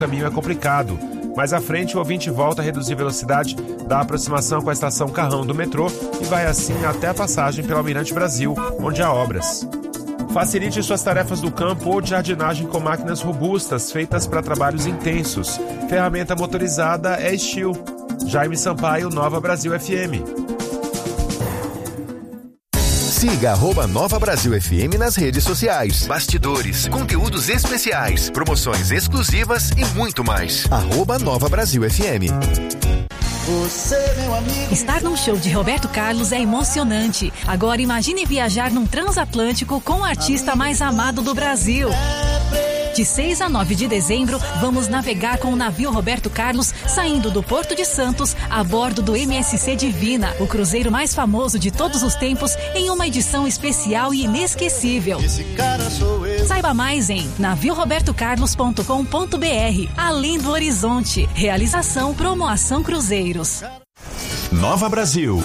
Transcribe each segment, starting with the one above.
caminho é complicado. Mais à frente, o ouvinte volta a reduzir velocidade da aproximação com a estação Carrão do metrô e vai assim até a passagem pelo Almirante Brasil, onde há obras. Facilite suas tarefas do campo ou de jardinagem com máquinas robustas feitas para trabalhos intensos. Ferramenta motorizada é Steel. Jaime Sampaio, Nova Brasil FM. Siga @Nova Brasil FM nas redes sociais. Bastidores, conteúdos especiais, promoções exclusivas e muito mais. @Nova Brasil FM. Você, meu amigo. Estar num show de Roberto Carlos é emocionante. Agora imagine viajar num transatlântico com o artista mais amado do Brasil. De 6 a 9 de dezembro, vamos navegar com o navio Roberto Carlos, saindo do Porto de Santos, a bordo do MSC Divina, o cruzeiro mais famoso de todos os tempos, em uma edição especial e inesquecível. Esse cara sou eu. Saiba mais em naviorobertocarlos.com.br. Além do horizonte. Realização Promoação Cruzeiros. Nova Brasil,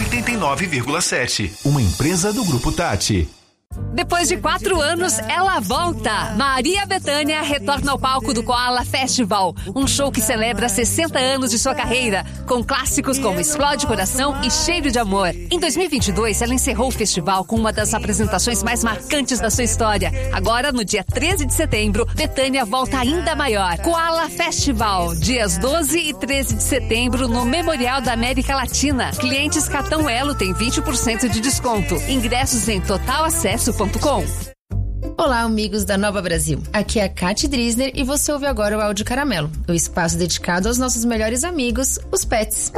89,7. Uma empresa do Grupo Tati. Depois de 4 anos, ela volta. Maria Bethânia retorna ao palco do Koala Festival, um show que celebra 60 anos de sua carreira, com clássicos como Explode Coração e Cheio de Amor. Em 2022, ela encerrou o festival com uma das apresentações mais marcantes da sua história. Agora, no dia 13 de setembro, Bethânia volta ainda maior. Koala Festival, dias 12 e 13 de setembro, no Memorial da América Latina. Clientes Cartão Elo têm 20% de desconto. Ingressos em totalacesso.com. Olá, amigos da Nova Brasil. Aqui é a Kati Drisner e você ouve agora o Áudio Caramelo, o espaço dedicado aos nossos melhores amigos, os pets.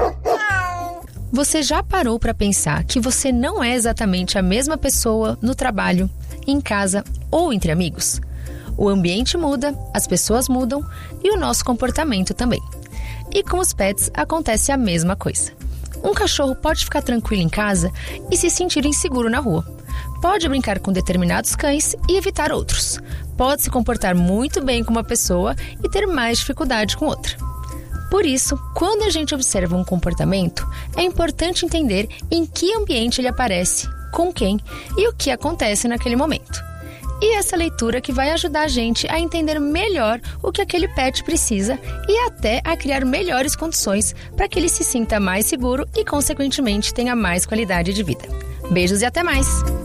Você já parou para pensar que você não é exatamente a mesma pessoa no trabalho, em casa ou entre amigos? O ambiente muda, as pessoas mudam e o nosso comportamento também. E com os pets acontece a mesma coisa. Um cachorro pode ficar tranquilo em casa e se sentir inseguro na rua. Pode brincar com determinados cães e evitar outros. Pode se comportar muito bem com uma pessoa e ter mais dificuldade com outra. Por isso, quando a gente observa um comportamento, é importante entender em que ambiente ele aparece, com quem e o que acontece naquele momento. E essa leitura que vai ajudar a gente a entender melhor o que aquele pet precisa e até a criar melhores condições para que ele se sinta mais seguro e, consequentemente, tenha mais qualidade de vida. Beijos e até mais!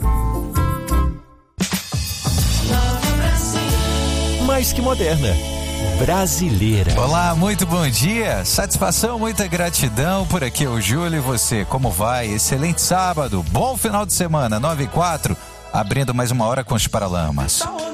Mais que moderna, brasileira. Olá, muito bom dia, satisfação, muita gratidão. Por aqui é o Júlio e você, como vai? Excelente sábado, bom final de semana, 9h04, abrindo mais uma hora com os Paralamas.